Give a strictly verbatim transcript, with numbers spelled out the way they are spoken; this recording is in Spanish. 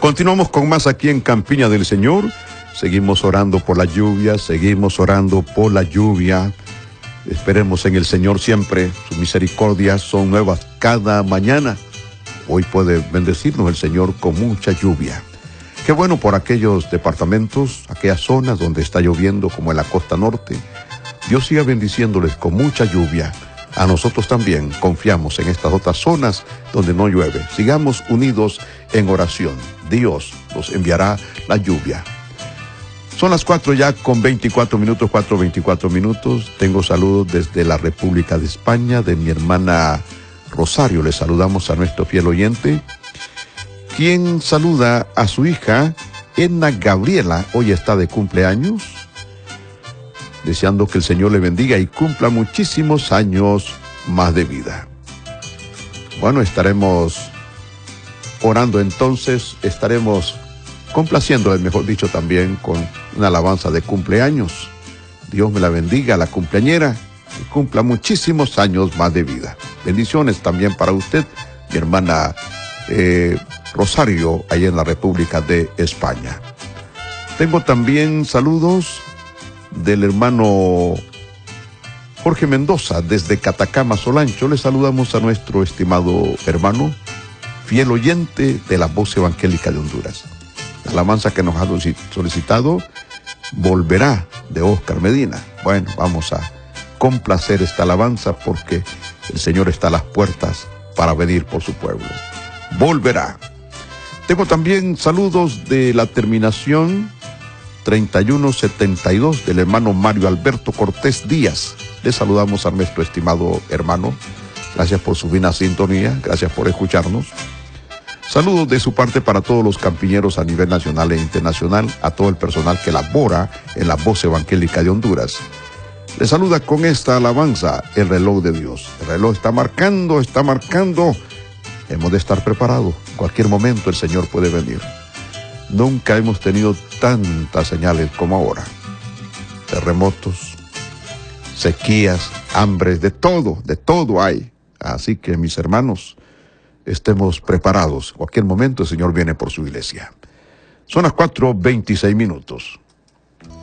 Continuamos con más aquí en Campiña del Señor. Seguimos orando por la lluvia, seguimos orando por la lluvia. Esperemos en el Señor siempre. Sus misericordias son nuevas cada mañana. Hoy puede bendecirnos el Señor con mucha lluvia. Qué bueno por aquellos departamentos, aquellas zonas donde está lloviendo, como en la costa norte. Dios siga bendiciéndoles con mucha lluvia. A nosotros también confiamos en estas otras zonas donde no llueve. Sigamos unidos en oración. Dios nos enviará la lluvia. Son las cuatro ya con veinticuatro minutos, cuatro veinticuatro minutos. Tengo saludos desde la República de España, de mi hermana Rosario. Le saludamos a nuestro fiel oyente, quien saluda a su hija, Edna Gabriela. Hoy está de cumpleaños. Deseando que el Señor le bendiga y cumpla muchísimos años más de vida. Bueno, estaremos orando entonces, estaremos complaciéndole, mejor dicho, también con una alabanza de cumpleaños. Dios me la bendiga, la cumpleañera, y cumpla muchísimos años más de vida. Bendiciones también para usted, mi hermana eh, Rosario, allá en la República de España. Tengo también saludos del hermano Jorge Mendoza, desde Catacama, Solancho. Le saludamos a nuestro estimado hermano, fiel oyente de la Voz Evangélica de Honduras. La alabanza que nos ha solicitado, Volverá, de Oscar Medina. Bueno, vamos a complacer esta alabanza porque el Señor está a las puertas para venir por su pueblo. Volverá. Tengo también saludos de la terminación treinta y uno setenta y dos del hermano Mario Alberto Cortés Díaz. Le saludamos a nuestro estimado hermano. Gracias por su fina sintonía, gracias por escucharnos. Saludos de su parte para todos los campiñeros a nivel nacional e internacional, a todo el personal que labora en la Voz Evangélica de Honduras. Le saluda con esta alabanza el reloj de Dios. El reloj está marcando, está marcando. Hemos de estar preparados. En cualquier momento el Señor puede venir. Nunca hemos tenido tantas señales como ahora. Terremotos, sequías, hambres, de todo, de todo hay. Así que, mis hermanos, estemos preparados. En cualquier momento el Señor viene por su iglesia. Son las cuatro veintiséis minutos.